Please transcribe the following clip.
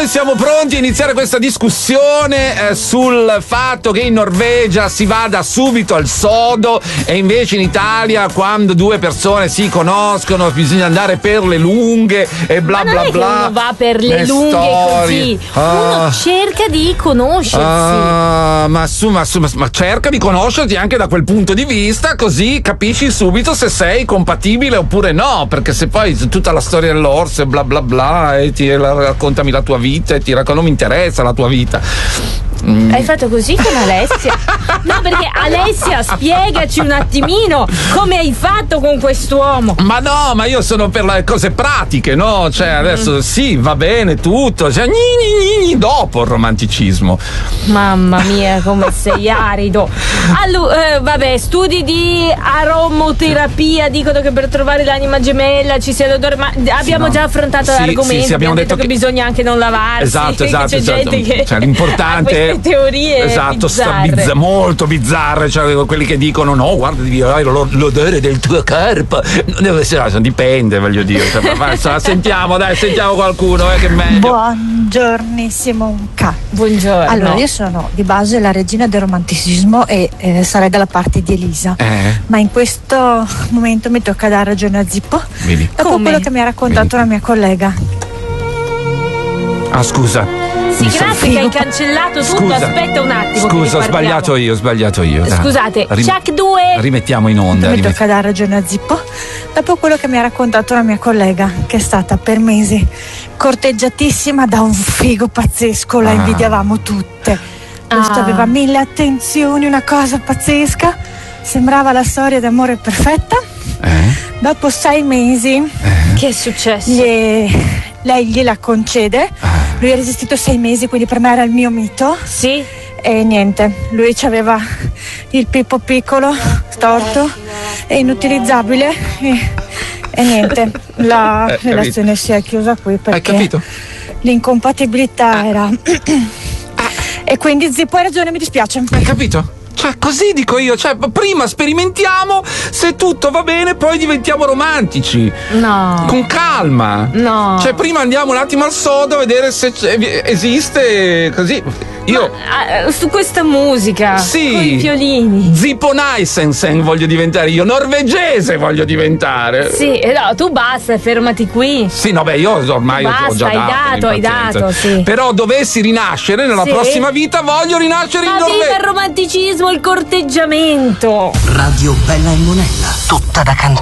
siamo pronti a iniziare questa discussione sul fatto che in Norvegia si vada subito al sodo e invece in Italia, quando due persone si conoscono, bisogna andare per le lunghe e bla bla bla. Uno va per le lunghe così, uno cerca di conoscersi. Ma cerca di conoscerti anche da quel punto di vista, così capisci subito se sei compatibile oppure no, perché se poi tutta la storia dell'orso e bla bla bla e raccontami la tua vita e non mi interessa la tua vita. Hai fatto così con Alessia? No, perché Alessia, spiegaci un attimino come hai fatto con quest'uomo. Ma no, ma io sono per le cose pratiche, no? Cioè adesso sì, va bene tutto, cioè, dopo il romanticismo. Mamma mia, come sei arido. Allora, vabbè, studi di aromoterapia dicono che per trovare l'anima gemella ci sia l'odore, ma abbiamo già affrontato l'argomento. Sì, abbiamo detto che bisogna anche non lavarsi. Esatto. C'è gente che cioè, l'importante teorie bizzarre. molto bizzarre, cioè quelli che dicono no, guarda, devi avere l'odore del tuo corpo, dipende, voglio dire, sentiamo qualcuno che è meglio. Buongiornissimo. Buongiorno. Allora, io sono di base la regina del romanticismo e sarei dalla parte di Elisa, ma in questo momento mi tocca dare ragione a Zippo. Vedi? Dopo quello che mi ha raccontato la mia collega. Scusa. Sì, grazie che hai cancellato tutto. Scusa. Aspetta un attimo. Scusa, ho sbagliato io. Scusate, Chuck 2. Rimettiamo in onda. Mi tocca dare ragione a Zippo. Dopo quello che mi ha raccontato la mia collega, che è stata per mesi corteggiatissima da un figo pazzesco, la invidiavamo tutte. Questo aveva 1000 attenzioni, una cosa pazzesca. Sembrava la storia d'amore perfetta. Dopo 6 mesi, che è successo? Lei gliela concede. Lui ha resistito 6 mesi, quindi per me era il mio mito. Sì. E niente, lui aveva il pippo piccolo, storto e inutilizzabile. E niente, la relazione si è chiusa qui perché hai capito? L'incompatibilità era. E quindi Zippo hai ragione, mi dispiace. Hai capito? Cioè, così dico io, cioè, prima sperimentiamo, se tutto va bene, poi diventiamo romantici. No. Con calma. No. Cioè, prima andiamo un attimo al sodo a vedere se esiste così. Io. Su questa musica. Sì. Con i violini. Zippo Naisensen voglio diventare io, norvegese voglio diventare. Sì, no, tu basta, fermati qui. Sì, no, beh, io ormai ho già hai dato, sì. Però dovessi rinascere nella prossima vita, voglio rinascere in Norvegia. Viva il romanticismo, il corteggiamento. Radio Bella e Monella, tutta da cantare.